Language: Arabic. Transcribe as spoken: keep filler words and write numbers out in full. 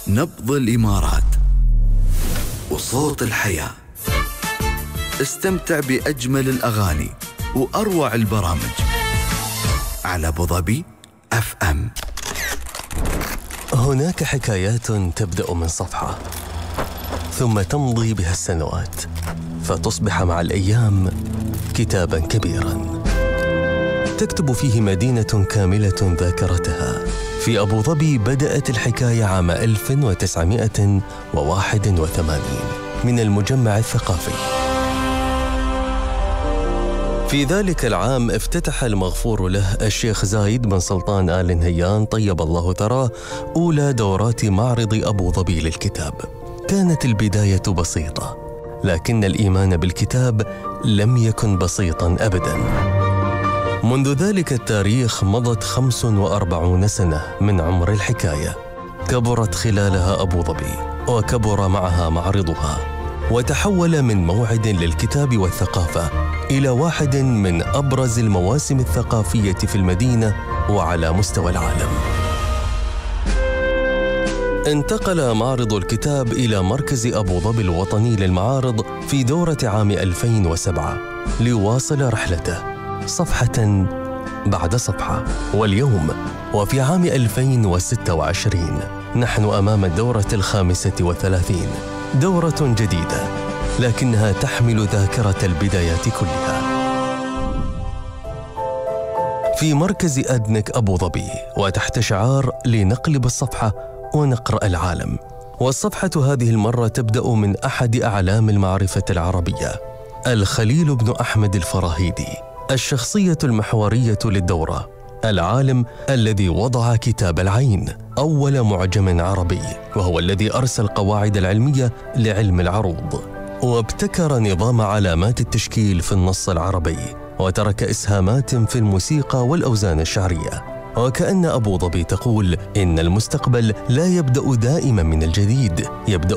نبض الإمارات وصوت الحياة. استمتع بأجمل الأغاني وأروع البرامج على أبو ظبي أف أم. هناك حكايات تبدأ من صفحة ثم تمضي بها السنوات فتصبح مع الأيام كتاباً كبيراً تكتب فيه مدينة كاملة ذاكرتها. في أبو ظبي بدأت الحكاية عام ألف وتسعمائة وواحد وثمانين من المجمع الثقافي. في ذلك العام افتتح المغفور له الشيخ زايد بن سلطان آل نهيان طيب الله ثراه أولى دورات معرض أبو ظبي للكتاب. كانت البداية بسيطة، لكن الإيمان بالكتاب لم يكن بسيطاً أبداً. منذ ذلك التاريخ مضت خمس وأربعون سنة من عمر الحكاية، كبرت خلالها أبو ظبي وكبر معها معرضها، وتحول من موعد للكتاب والثقافة إلى واحد من أبرز المواسم الثقافية في المدينة وعلى مستوى العالم. انتقل معرض الكتاب إلى مركز أبو ظبي الوطني للمعارض في دورة عام ألفين وسبعة ليواصل رحلته صفحة بعد صفحة. واليوم وفي عام ألفين وستة وعشرين نحن أمام الدورة الخامسة والثلاثين، دورة جديدة لكنها تحمل ذاكرة البدايات كلها. في مركز أدنك أبو ظبي وتحت شعار لنقلب الصفحة ونقرأ العالم. والصفحة هذه المرة تبدأ من أحد أعلام المعرفة العربية، الخليل بن أحمد الفراهيدي، الشخصية المحورية للدورة، العالم الذي وضع كتاب العين أول معجم عربي، وهو الذي أرسى القواعد العلمية لعلم العروض، وابتكر نظام علامات التشكيل في النص العربي، وترك إسهامات في الموسيقى والأوزان الشعرية. وكأن أبو ظبي تقول إن المستقبل لا يبدأ دائما من الجديد، يبدأ